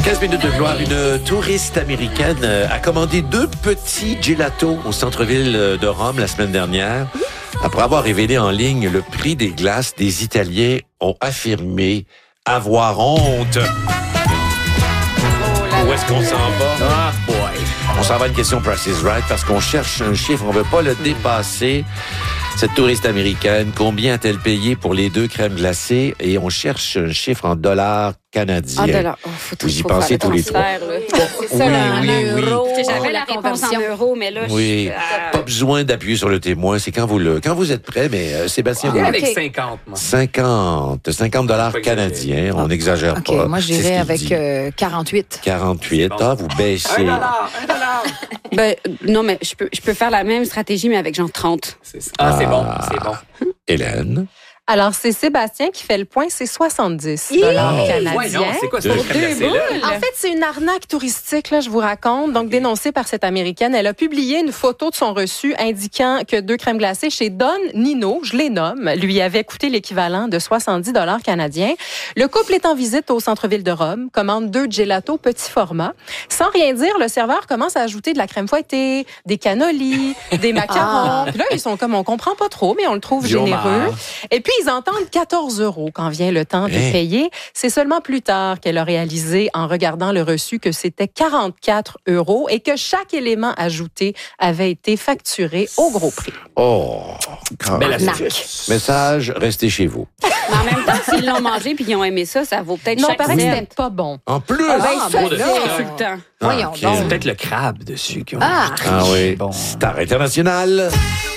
15 minutes de gloire. Une touriste américaine a commandé 2 petits gelatos au centre-ville de Rome la semaine dernière. Après avoir révélé en ligne le prix des glaces, des Italiens ont affirmé avoir honte. Où est-ce qu'on s'en va? Ah, boy. On s'en va à une question Price is Right parce qu'on cherche un chiffre, on ne veut pas le dépasser. Cette touriste américaine, combien a-t-elle payé pour les 2 crèmes glacées? Et on cherche un chiffre en dollars canadiens. Vous y pensez tous les 3. Oui. J'avais la réponse en euros, mais là, oui. Pas besoin d'appuyer sur le témoin. C'est quand vous êtes prêt, mais Sébastien... Avec 50, moi. 50 dollars canadiens. On n'exagère pas. Moi, j'irais avec 48. 48. Ah, vous baissez. $1. Non, mais je peux faire la même stratégie, mais avec genre 30. C'est ça. Ah, c'est bon. Hélène? Alors, c'est Sébastien qui fait le point, c'est 70 canadiens. Ouais, non, c'est quoi ce crème glacée, là? En fait, c'est une arnaque touristique, là, je vous raconte. Donc, dénoncée par cette Américaine. Elle a publié une photo de son reçu indiquant que 2 crèmes glacées chez Don Nino, je les nomme, lui avaient coûté l'équivalent de 70 canadiens. Le couple est en visite au centre-ville de Rome, commande 2 gelatos petit format. Sans rien dire, le serveur commence à ajouter de la crème fouettée, des cannolis, des macarons. Puis là, ils sont comme, on comprend pas trop, mais on le trouve généreux. Et puis, ils entendent 14 € quand vient le temps de payer. C'est seulement plus tard qu'elle a réalisé, en regardant le reçu, que c'était 44 € et que chaque élément ajouté avait été facturé au gros prix. Oh! Belle astuce. Message, restez chez vous. Mais en même temps, s'ils l'ont mangé puis qu'ils ont aimé ça, ça vaut peut-être Non, chaque paraît que cent. c'était pas bon. En plus! C'est insultant. Voyons ok. donc. C'est peut-être le crabe dessus qui ont Ah. ajouté. Ah oui. Bon. Star international.